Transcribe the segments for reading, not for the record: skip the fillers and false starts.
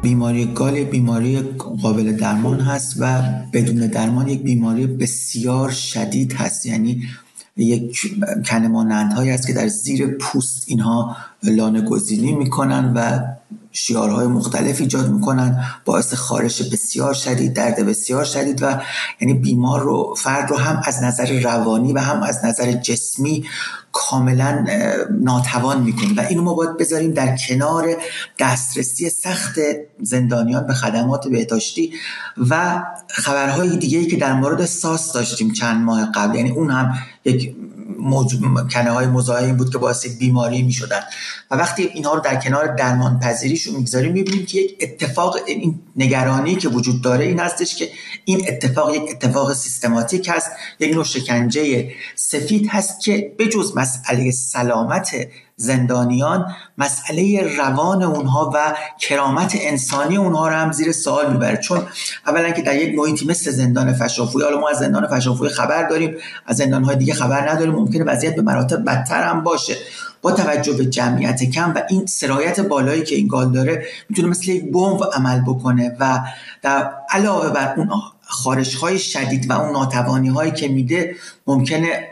بیماری گال یک بیماری قابل درمان هست و بدون درمان یک بیماری بسیار شدید هست. یعنی یک کنه‌مانندهایی هست که در زیر پوست اینها لانه گزینی میکنن و شیارهای مختلف ایجاد میکنن، باعث خارش بسیار شدید، درد بسیار شدید و یعنی فرد رو هم از نظر روانی و هم از نظر جسمی کاملا ناتوان میکنه و اینو ما باید بذاریم در کنار دسترسی سخت زندانیان به خدمات بهداشتی و خبرهای دیگه‌ای که در مورد ساس داشتیم چند ماه قبل. یعنی اون هم یک کنه‌های مزاحمی بود که باعث بیماری میشدن و وقتی اینها رو در کنار درمان پذیریشون میگذاریم میبینیم که یک اتفاق، این نگرانی که وجود داره این هستش که این اتفاق یک اتفاق سیستماتیک هست، یک نوع شکنجه سفید هست که بجز مسئله سلامت زندانیان، مسئله روان اونها و کرامت انسانی اونها رو هم زیر سوال میبره. چون اولا که در یک محیطی مثل زندان فشافوی، حالا ما از زندان فشافوی خبر داریم، از زندان‌های دیگه خبر نداریم، ممکنه وضعیت به مراتب بدتر هم باشه. با توجه به جمعیت کم و این سرایت بالایی که این گال داره میتونه مثل یک بمب عمل بکنه و در علاوه بر اون خارش‌های شدید و اون ناتوانی‌هایی که میده، ممکنه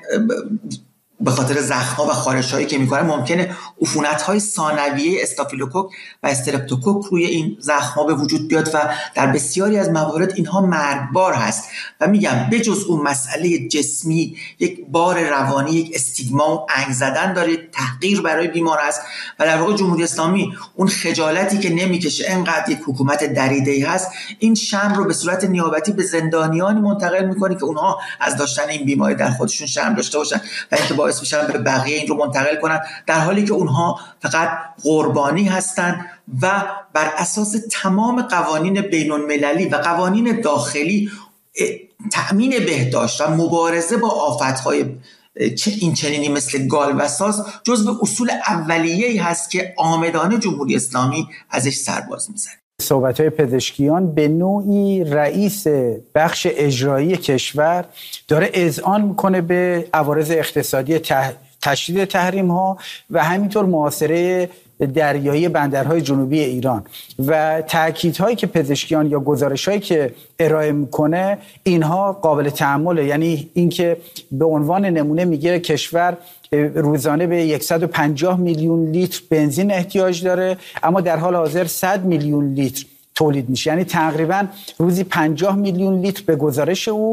به خاطر زخم‌ها و خارش‌هایی که می‌کنه ممکنه عفونت‌های ثانویه استافیلوکوک و استرپتوکوک روی این زخم‌ها به وجود بیاد و در بسیاری از موارد اینها مرگبار هست. و میگم بجز اون مسئله جسمی، یک بار روانی، یک استیگما و انگ زدن داره، تحقیر برای بیمار است و در واقع جمهوری اسلامی اون خجالتی که نمی‌کشه، انقدر یک حکومت دریده‌ای هست، این شرم رو به صورت نیابتی به زندانیانی منتقل می‌کنه که اونها از داشتن این بیماری در خودشون شرم داشته باشن و اینکه باعث میشن به بقیه این رو منتقل کنن، در حالی که اونها فقط قربانی هستن و بر اساس تمام قوانین بین‌المللی و قوانین داخلی تأمین بهداشت و مبارزه با آفت‌های این چنینی مثل گال و ساس جزو اصول اولیه‌ای هست که عامدانه جمهوری اسلامی ازش سرباز میزنه. صحبت‌های پزشکیان به نوعی رئیس بخش اجرایی کشور داره اذعان میکنه به عوارض اقتصادی تشدید تحریم‌ها و همینطور محاصره دریایی بندرهای جنوبی ایران و تأکیدهایی که پزشکیان یا گزارش‌هایی که ارائه میکنه اینها قابل تأمله. یعنی اینکه به عنوان نمونه میگه کشور روزانه به 150 میلیون لیتر بنزین احتیاج داره، اما در حال حاضر 100 میلیون لیتر تولید میشه. یعنی تقریبا روزی 50 میلیون لیتر به گزارش او،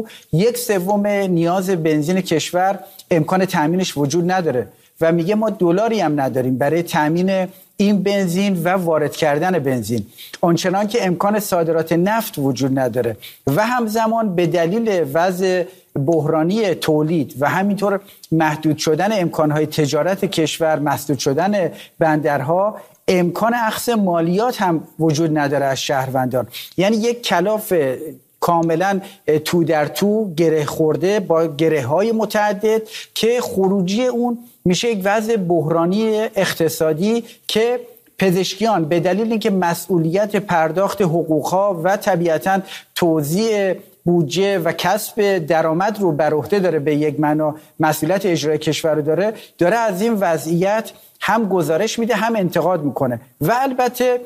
1/3 نیاز بنزین کشور امکان تامینش وجود نداره و میگه ما دلاری هم نداریم برای تامین این بنزین و وارد کردن بنزین، آنچنان که امکان صادرات نفت وجود نداره و همزمان به دلیل وضع بحرانی تولید و همینطور محدود شدن امکانهای تجارت کشور، مسدود شدن بندرها، امکان اخذ مالیات هم وجود نداره از شهروندان. یعنی یک کلاف کاملا تو در تو گره خورده با گره های متعدد که خروجی اون میشه یک وضع بحرانی اقتصادی که پزشکیان به دلیل اینکه مسئولیت پرداخت حقوقها و طبیعتاً توزیع بودجه و کسب درآمد رو بر عهده داره، به یک معنا مسئولیت اجرای کشور رو داره از این وضعیت هم گزارش میده هم انتقاد میکنه و البته